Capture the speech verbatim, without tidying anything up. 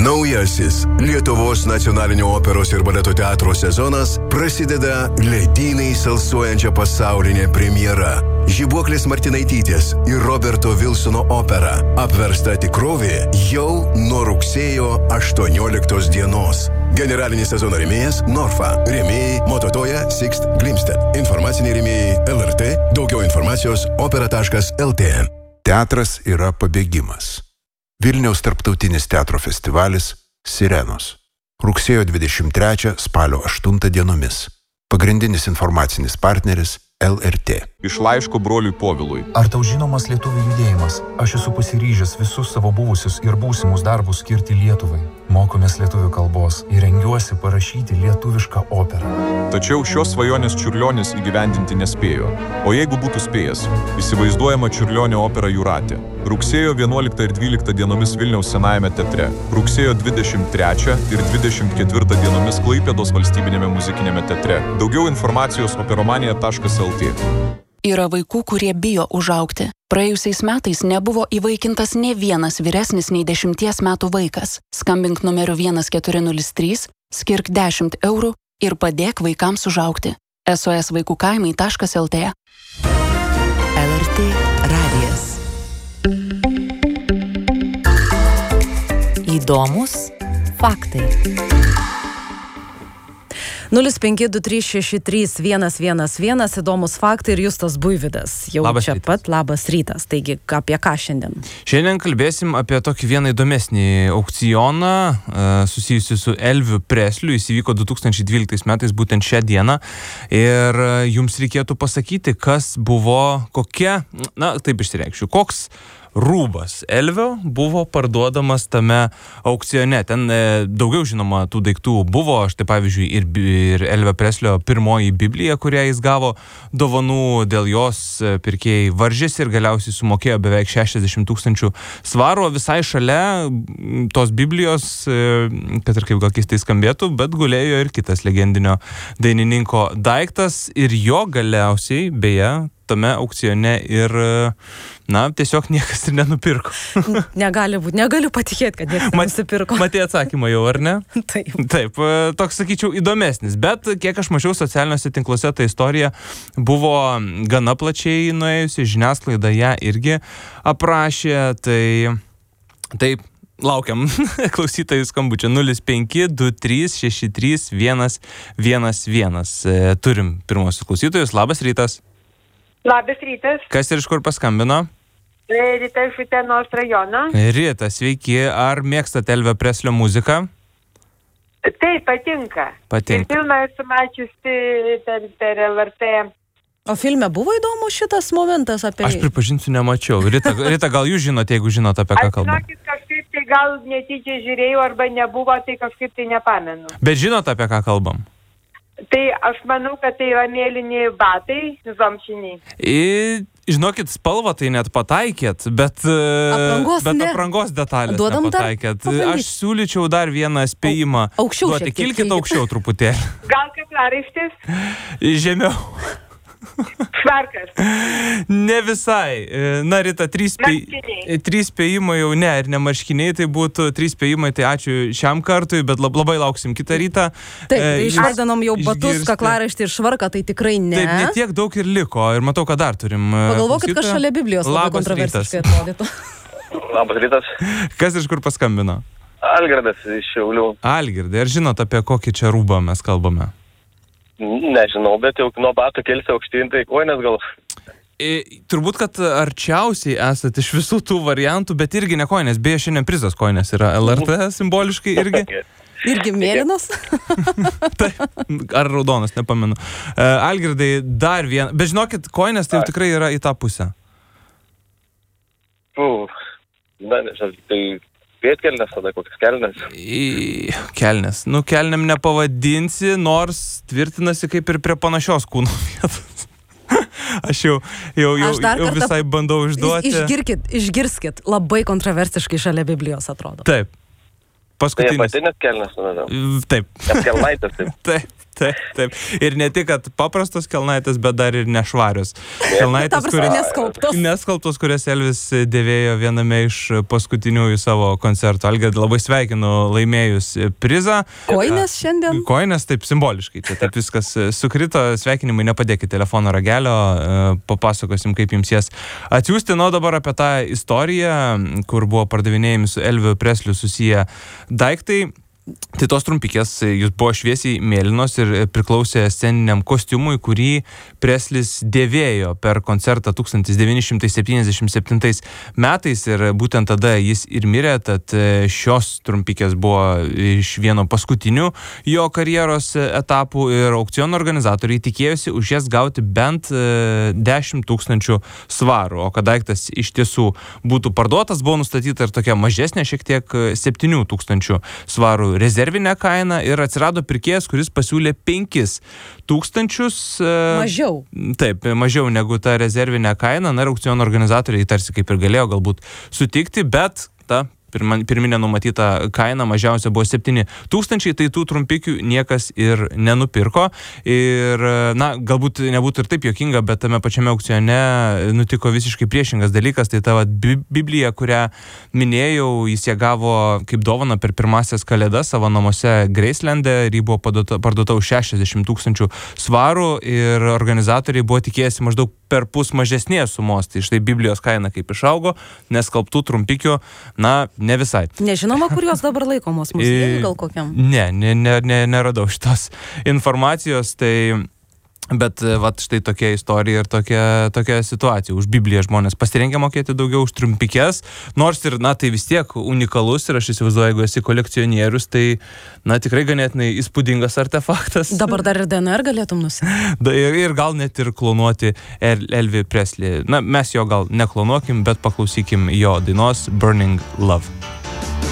Naujasis Lietuvos nacionalinio operos ir baleto teatro sezonas prasideda ledynais alsuojančia pasaulinė premjera. Žibuoklės Martinaitytės ir Roberto Wilsono opera apversta tikrovė jau nuo rugsėjo aštuonioliktos dienos. Generalinis sezono rėmėjas Norfa. Rėmėjai Mototoja, Sixt, Glimstedt. Informaciniai rėmėjai L R T. Daugiau informacijos opera taškas L T. Teatras yra pabėgimas. Vilniaus tarptautinis teatro festivalis Sirenos. Rugsėjo dvidešimt trečią spalio aštuntą dienomis. Pagrindinis informacinis partneris L R T. Iš laiško broliui Povilui. Ar tau žinomas lietuvių judėjimas? Aš esu pasiryžęs visus savo buvusius ir būsimus darbus skirti Lietuvai. Mokomės lietuvių kalbos ir rengiuosi parašyti lietuvišką operą. Tačiau šios svajonės Čiurlionis įgyvendinti nespėjo. O jeigu būtų spėjęs, įsivaizduojama Čiurlionio opera Jūratė. Rugsėjo vienuoliktą ir dvyliktą dienomis Vilniaus Senajame teatre. Rugsėjo dvidešimt trečią ir dvidešimt ketvirtą dienomis Klaipėdos valstybinėme muzikinėme teatre. Daugiau informacijos operomanija taškas L T. Yra vaikų, kurie bijo užaugti. Praėjusiais metais nebuvo įvaikintas nė vienas vyresnis nei dešimties metų vaikas. Skambink numeriu vienas keturi nulis trys, skirk dešimt eurų ir padėk vaikams užaugti. S O S vaikų kaimai taškas L T. L R T radijas. Įdomus faktai. nulis penki du trys šeši trys vienas vienas vienas įdomus faktai ir Justas Buivydas. Jau Labas čia rytas. pat labas rytas. Taigi, apie ką šiandien? Šiandien kalbėsim apie tokį vieną įdomesnį aukcioną uh, susijusiu su Elviu Presliu. Jis įvyko du tūkstančiai dvyliktais metais būtent šią dieną. Ir uh, jums reikėtų pasakyti, kas buvo, kokia, na, taip išsireikšiu, koks rūbas Elvio buvo parduodamas tame aukcione. Ten e, daugiau žinoma tų daiktų buvo. Štai pavyzdžiui ir, ir Elvio Preslio pirmoji Biblija, kurią jis gavo dovanų, dėl jos pirkėjai varžėsi ir galiausiai sumokėjo beveik šešiasdešimt tūkstančių svarų. Visai šalia tos Biblijos, e, kad ir kaip gal keistai skambėtų, bet gulėjo ir kitas legendinio dainininko daiktas ir jo galiausiai, beje, tame aukcione ir, na, tiesiog niekas ir nenupirko. Negali būti, negaliu patikėti, kad niekas nenusipirko. Matė atsakymą jau, ar ne? Taip. Taip, toks, sakyčiau, įdomesnis. Bet, kiek aš mačiau socialiniuose tinkluose, ta istorija buvo gana plačiai nuėjusi, žiniasklaida ją irgi aprašė, tai taip. Laukiam klausytojų skambučio nulis penki du trys šeši trys vienas vienas vienas. Turim pirmosius klausytojus. Labas rytas. Labas rytas. Kas ir iš kur paskambino? Rita iš Utenos rajono. Rita, sveiki. Ar mėgstate Elvio Preslio muziką? Taip, patinka. Patinka. Ir filmą esu mačiusi per, per L R T. O filme buvo įdomu šitas momentas apie... Aš pripažinsiu, nemačiau. Rita, Rita gal jūs žinote, jeigu žinote, apie ką kalbam? Aš žinokit, kažkaip tai gal netyčia žiūrėjau arba nebuvo, tai kažkaip tai nepamenu. Bet žinote, apie ką kalbam? Tai aš manau, kad tai yra mėlyni batai, zomšiniai. I, žinokit, spalvą tai net pataikėt, bet aprangos, bet ne. aprangos detalės Duodam nepataikėt. Aš siūlyčiau dar vieną spėjimą. Aukščiau duoti. šiek tiek. Kilkit aukščiau truputėlį. Gal kaklaraištis? Žemiau. Švarkas. Ne visai. Na, Rita, trys, spėj... trys spėjimai jau ne, ir ne marškiniai, tai būtų trys spėjimai, tai ačiū šiam kartui, bet lab, labai lauksim kitą rytą. Taip, tai išvardinom jau batus, išgirsti. Kaklaraištį ir švarką, tai tikrai ne. Taip, ne tiek daug ir liko, ir matau, kad dar turim. Pagalvok, kad kas šalia Biblijos labai kontroversiškai atrodytų. Labas rytas. Kas iš kur paskambino? Algirdas iš Šiaulių. Algirdai, ar žinot, apie kokį čia rūbą mes kalbame? Nežinau, bet jau nuo batų kelsi aukštyn, tai koinės gal. E, turbūt, kad arčiausiai esate iš visų tų variantų, bet irgi ne koinės. Beje, šiandien prizas koinės yra L R T simboliškai irgi. Irgi mėlynos? Taip, ar raudonas, nepamenu. E, Algirdai, dar vieną. Bet žinokit, koinės tai jau tikrai yra į tą pusę. Puh, na, nežinau, tai... Pėtkelnes, tada kokias kelnes? Į kelnes. Nu, kelniam nepavadinsi, nors tvirtinasi kaip ir prie panašios kūno vietos. Aš jau, jau, jau, jau visai bandau užduoti. Išgirkit, išgirskit. Labai kontroversiškai šalia Biblijos atrodo. Taip. Paskutinis. Tai apatinės kelnes, manau. Taip. Kelnaitės, taip. Taip. Taip, taip. Ir ne tik, kad paprastos kelnaitės, bet dar ir nešvarios. Kelnaitės, kurias... Neskalbtos. Neskalbtos, kurias Elvis dėvėjo viename iš paskutiniųjų savo koncertų. Algi, labai sveikinu laimėjus prizą. Koinės šiandien? Koinės, taip, simboliškai. Čia taip viskas sukrito. Sveikinimai, nepadėkite telefono ragelio. Papasakosim, kaip jums jas atsiųsti. Na, dabar apie tą istoriją, kur buvo pardavinėjami su Elviu Presliu susiję daiktai. Tai tos trumpikės, jūs buvo šviesiai mėlynos ir priklausė sceniniam kostiumui, kurį Preslis dėvėjo per koncertą tūkstantis devyni šimtai septyniasdešimt septintais metais ir būtent tada jis ir mirė, tad šios trumpikės buvo iš vieno paskutinių jo karjeros etapų ir aukciono organizatoriai tikėjosi už jas gauti bent dešimt tūkstančių svarų, o kad daiktas iš tiesų būtų parduotas, buvo nustatyta ir tokia mažesnė šiek tiek septynių tūkstančių svarų rezervinę kainą ir atsirado pirkėjas, kuris pasiūlė penkis tūkstančius. Mažiau. Taip, mažiau negu ta rezervinė kaina. Na ir aukciono organizatoriai tarsi kaip ir galėjo galbūt sutikti, bet ta pirminė numatyta kaina mažiausia buvo septyni tūkstančiai, tai tų trumpikių niekas ir nenupirko. Ir, na, galbūt nebūtų ir taip juokinga, bet tame pačiame aukcione nutiko visiškai priešingas dalykas. Tai ta Biblija, kurią minėjau, jis ją gavo kaip dovaną per pirmasias kalėdas savo namuose Gracelande ir ji buvo parduota, parduota už šešiasdešimt tūkstančių svarų ir organizatoriai buvo tikėjęsi maždaug per pus mažesnės sumos. Tai štai Biblijos kaina kaip išaugo, neskalbtų trumpikių, na, ne visai. Nežinoma, kur jos dabar laikomos, muziejui gal kokiam? Ne, ne, ne, ne, neradau šitos informacijos, tai... Bet vat štai tokia istorija ir tokia, tokia situacija. Už Bibliją žmonės pasirengia mokėti daugiau už trumpikės, nors ir, na, tai vis tiek unikalus ir aš įsivaizduoju, jeigu esi kolekcionierius, tai, na, tikrai ganėtinai įspūdingas artefaktas. Dabar dar ir D N R galėtum nusipirkti. Ir, ir gal net ir klonuoti Elvi Preslį. Na, mes jo gal neklonuokim, bet paklausykim jo dainos Burning Love.